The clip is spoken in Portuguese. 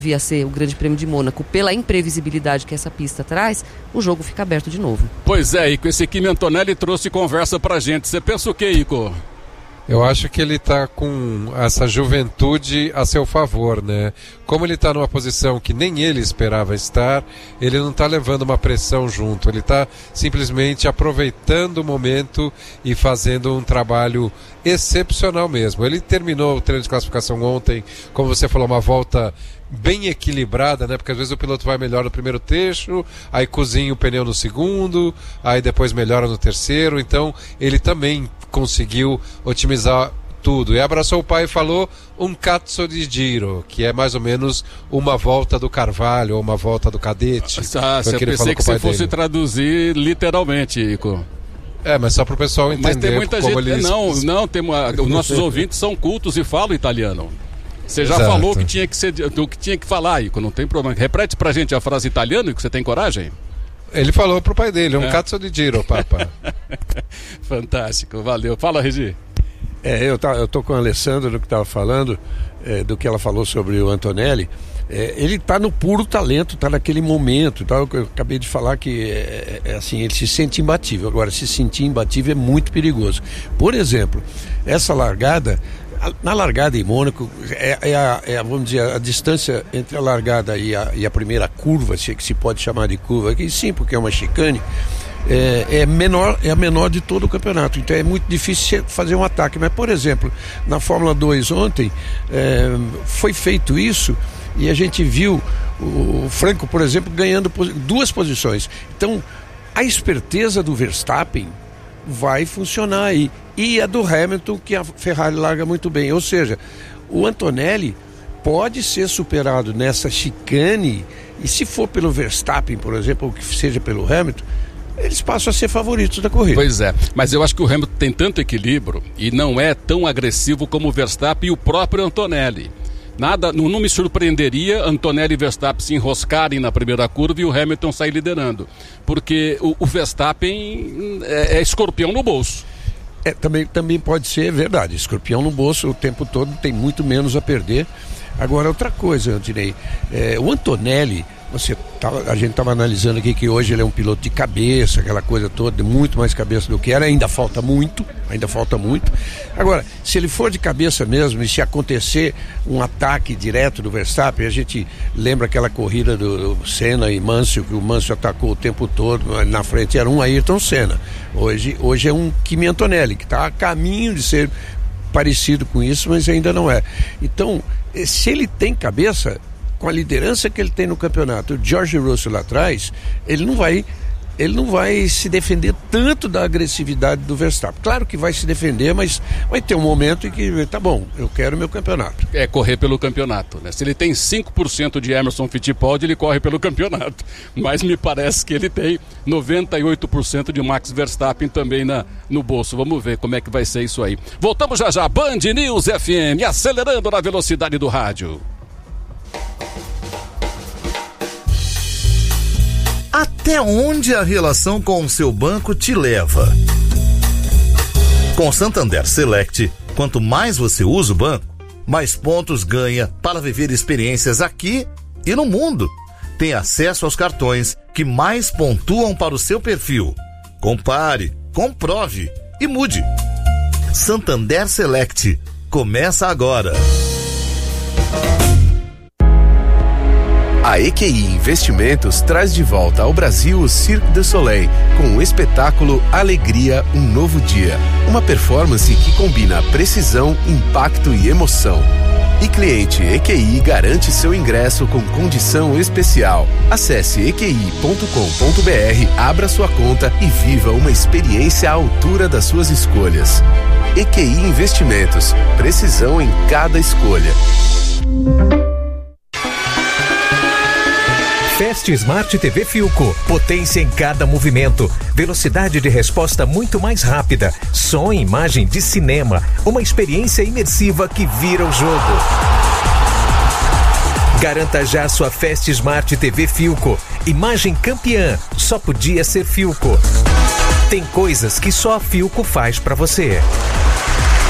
devia ser o Grande Prêmio de Mônaco, pela imprevisibilidade que essa pista traz, o jogo fica aberto de novo. Pois é, Ico, esse Kimi Antonelli trouxe conversa pra gente. Você pensa o quê, Ico? Eu acho que ele está com essa juventude a seu favor, né? Como ele está numa posição que nem ele esperava estar, ele não está levando uma pressão junto, ele está simplesmente aproveitando o momento e fazendo um trabalho excepcional mesmo. Ele terminou o treino de classificação ontem, como você falou, uma volta bem equilibrada, né? Porque às vezes o piloto vai melhor no primeiro trecho, aí cozinha o pneu no segundo, aí depois melhora no terceiro, então ele também conseguiu otimizar tudo. E abraçou o pai e falou um cazzo di giro, que é mais ou menos uma volta do Carvalho ou uma volta do Cadete. Eu pensei que você fosse traduzir literalmente, Ico. Mas só para o pessoal entender. Mas tem muita como gente... eles... Os nossos ouvintes são cultos e falam italiano. Você já falou que tinha que ser, o que tinha que falar, Ico, não tem problema. Repete pra gente a frase italiana, que você tem coragem? Ele falou pro pai dele, um cazzo di giro, papa. Fantástico, valeu. Fala, Regi. Eu tô com a Alessandra no que estava falando, do que ela falou sobre o Antonelli. Ele está no puro talento, está naquele momento. Tá? Eu acabei de falar que assim, ele se sente imbatível. Agora, se sentir imbatível é muito perigoso. Por exemplo, essa largada, na largada em Mônaco, vamos dizer, a distância entre a largada e a primeira curva, se que se pode chamar de curva, que sim, porque é uma chicane, é a menor de todo o campeonato. Então é muito difícil fazer um ataque. Mas, por exemplo, na Fórmula 2 ontem, foi feito isso e a gente viu o Franco, por exemplo, ganhando 2 posições. Então, a esperteza do Verstappen vai funcionar aí. E a do Hamilton, que a Ferrari larga muito bem. Ou seja, o Antonelli pode ser superado nessa chicane, e se for pelo Verstappen, por exemplo, ou que seja pelo Hamilton, eles passam a ser favoritos da corrida. Pois é, mas eu acho que o Hamilton tem tanto equilíbrio e não é tão agressivo como o Verstappen e o próprio Antonelli. Não me surpreenderia Antonelli e Verstappen se enroscarem na primeira curva e o Hamilton sair liderando, porque o Verstappen é escorpião no bolso. Também pode ser verdade, escorpião no bolso o tempo todo, tem muito menos a perder. Agora, outra coisa, eu direi, o Antonelli, a gente estava analisando aqui que hoje ele é um piloto de cabeça, aquela coisa toda, muito mais cabeça do que era, ainda falta muito. Agora, se ele for de cabeça mesmo, e se acontecer um ataque direto do Verstappen, a gente lembra aquela corrida do Senna e Mansell, que o Mansell atacou o tempo todo, na frente era um Ayrton Senna. Hoje é um Kimi Antonelli, que está a caminho de ser parecido com isso, mas ainda não é. Então, se ele tem cabeça, com a liderança que ele tem no campeonato, o George Russell lá atrás, ele não vai se defender tanto da agressividade do Verstappen. Claro que vai se defender, mas vai ter um momento em que, tá bom, eu quero meu campeonato. É correr pelo campeonato, né? Se ele tem 5% de Emerson Fittipaldi, ele corre pelo campeonato. Mas me parece que ele tem 98% de Max Verstappen também no bolso. Vamos ver como é que vai ser isso aí. Voltamos já. Band News FM, acelerando na velocidade do rádio. Até onde a relação com o seu banco te leva? Com o Santander Select, quanto mais você usa o banco, mais pontos ganha para viver experiências aqui e no mundo. Tem acesso aos cartões que mais pontuam para o seu perfil. Compare, comprove e mude. Santander Select. Começa agora. A EQI Investimentos traz de volta ao Brasil o Cirque du Soleil com o espetáculo Alegria, um Novo Dia. Uma performance que combina precisão, impacto e emoção. E cliente EQI garante seu ingresso com condição especial. Acesse eqi.com.br, abra sua conta e viva uma experiência à altura das suas escolhas. EQI Investimentos. Precisão em cada escolha. Fast Smart TV Philco, potência em cada movimento, velocidade de resposta muito mais rápida, som e imagem de cinema, uma experiência imersiva que vira o jogo. Garanta já sua Fast Smart TV Philco, imagem campeã, só podia ser Philco. Tem coisas que só a Philco faz pra você.